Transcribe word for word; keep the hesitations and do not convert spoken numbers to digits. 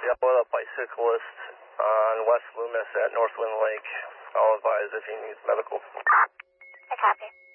yellow bicyclist on West Loomis at Northwind Lake. I'll advise if he needs medical. I copy.